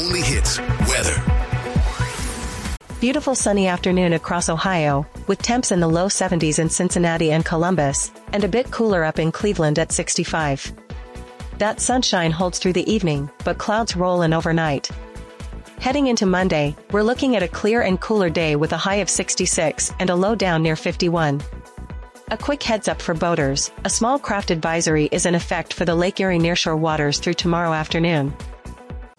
only hits weather. Beautiful sunny afternoon across Ohio, with temps in the low 70s in Cincinnati and Columbus, and a bit cooler up in Cleveland at 65. That sunshine holds through the evening, but clouds roll in overnight. Heading into Monday, we're looking at a clear and cooler day with a high of 66 and a low down near 51. A quick heads up for boaters, a small craft advisory is in effect for the Lake Erie nearshore waters through tomorrow afternoon.